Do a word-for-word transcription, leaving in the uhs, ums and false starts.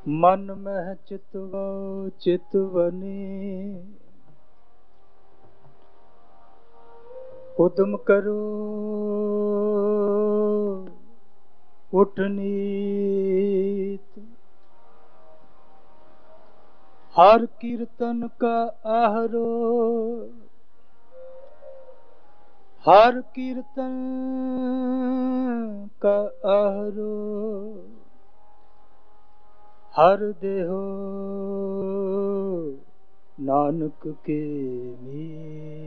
मन मह चितवो चितवनी, उद्यम करो उठ नीत। हर कीर्तन का आहरो, हर कीर्तन का आहरो, हर देहो नानक के मीत।